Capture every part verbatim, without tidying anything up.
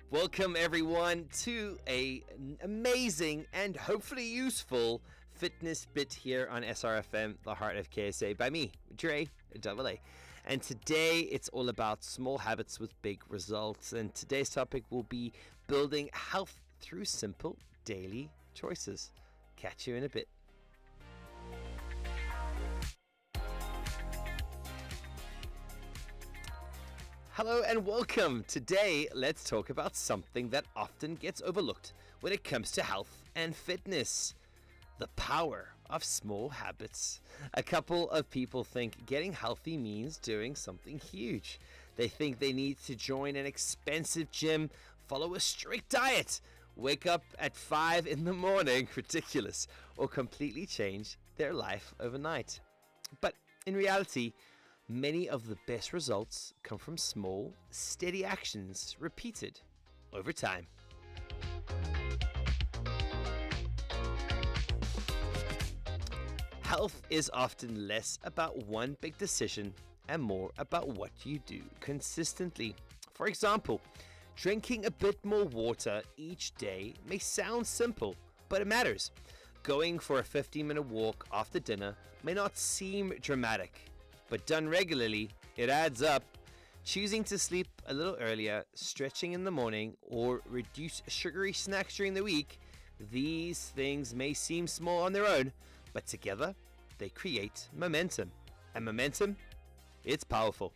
Welcome everyone to a an amazing and hopefully useful fitness bit here on S R F M, the heart of K S A, by me, Dre Double A. And today it's all about small habits with big results. And today's topic will be building health through simple daily choices. Catch you in a bit. Hello and welcome. Today, let's talk about something that often gets overlooked when it comes to health and fitness. The power of small habits. A couple of people think getting healthy means doing something huge. They think they need to join an expensive gym, follow a strict diet, wake up at five in the morning, ridiculous, or completely change their life overnight. But in reality, many of the best results come from small, steady actions repeated over time. Health is often less about one big decision and more about what you do consistently. For example, drinking a bit more water each day may sound simple, but it matters. Going for a fifteen minute walk after dinner may not seem dramatic, but done regularly, it adds up. Choosing to sleep a little earlier, stretching in the morning, or reduce sugary snacks during the week, these things may seem small on their own, but together, they create momentum. And momentum, it's powerful.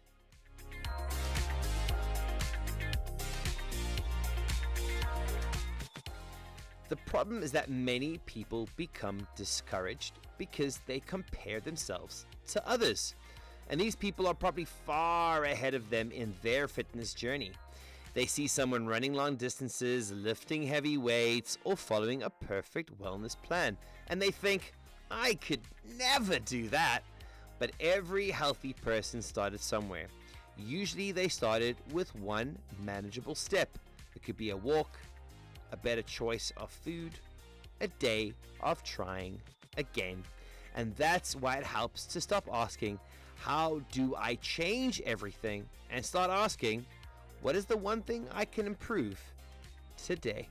The problem is that many people become discouraged because they compare themselves to others. And these people are probably far ahead of them in their fitness journey. They see someone running long distances, lifting heavy weights, or following a perfect wellness plan. And they think, I could never do that. But every healthy person started somewhere. Usually they started with one manageable step. It could be a walk, a better choice of food, a day of trying again. And that's why it helps to stop asking, how do I change everything? And start asking, what is the one thing I can improve today?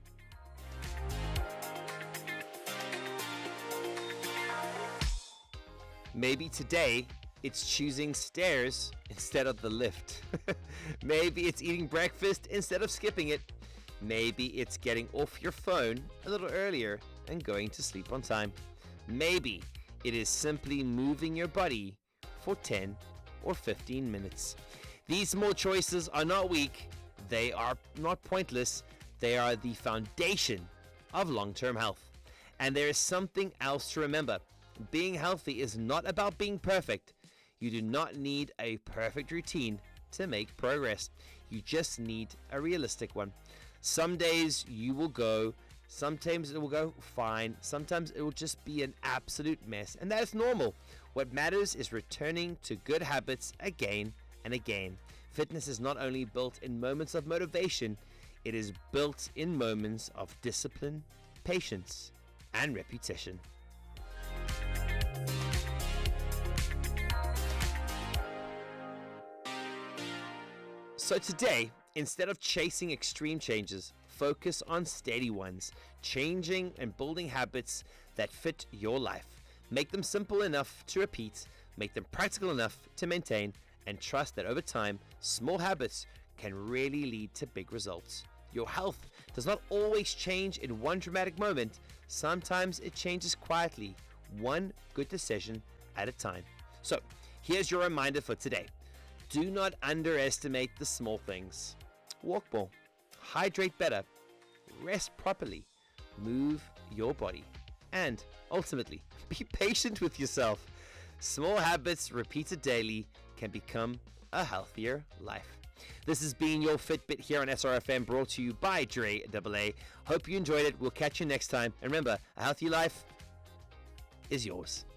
Maybe today it's choosing stairs instead of the lift. Maybe it's eating breakfast instead of skipping it. Maybe it's getting off your phone a little earlier and going to sleep on time. Maybe it is simply moving your body for ten or fifteen minutes. These small choices are not weak, they are not pointless, they are the foundation of long-term health. And there is something else to remember. Being healthy is not about being perfect. You do not need a perfect routine to make progress. You just need a realistic one. Some days you will go, sometimes it will go fine, sometimes it will just be an absolute mess, and that is normal. What matters is returning to good habits again and again. Fitness is not only built in moments of motivation, it is built in moments of discipline, patience, and repetition. So today, instead of chasing extreme changes, focus on steady ones, changing and building habits that fit your life. Make them simple enough to repeat, make them practical enough to maintain, and trust that over time, small habits can really lead to big results. Your health does not always change in one dramatic moment. Sometimes it changes quietly, one good decision at a time. So, here's your reminder for today. Do not underestimate the small things. Walk more, hydrate better, rest properly, move your body, and ultimately, be patient with yourself. Small habits repeated daily can become a healthier life. This has been your Fitbit here on S R F M, brought to you by Dre Double A. Hope you enjoyed it. We'll catch you next time. And remember, a healthy life is yours.